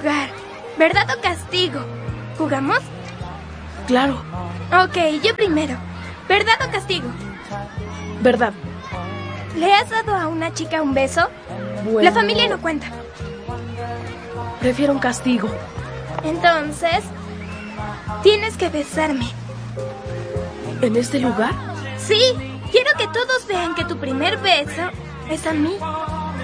jugar. ¿Verdad o castigo? ¿Jugamos? Claro. Ok, yo primero. ¿Verdad o castigo? Verdad. ¿Le has dado a una chica un beso? Bueno, La familia no cuenta. Prefiero un castigo. Entonces, tienes que besarme. ¿En este lugar? Sí, quiero que todos vean que tu primer beso es a mí.